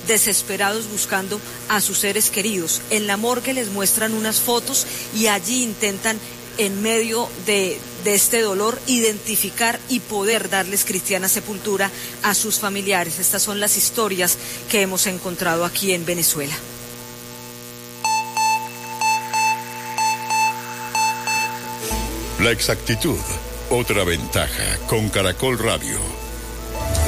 desesperados buscando a sus seres queridos. En la morgue les muestran unas fotos y allí intentan, en medio de este dolor, identificar y poder darles cristiana sepultura a sus familiares. Estas son las historias que hemos encontrado aquí en Venezuela. La exactitud, otra ventaja con Caracol Radio.